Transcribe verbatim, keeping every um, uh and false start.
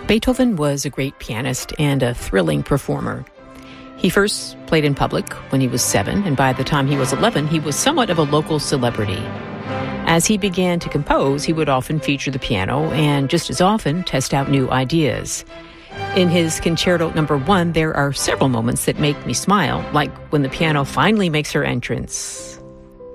Beethoven was a great pianist and a thrilling performer. He first played in public when he was seven, and by the time he was eleven, he was somewhat of a local celebrity. As he began to compose, he would often feature the piano and just as often test out new ideas. In his Concerto Number One, there are several moments that make me smile, like when the piano finally makes her entrance.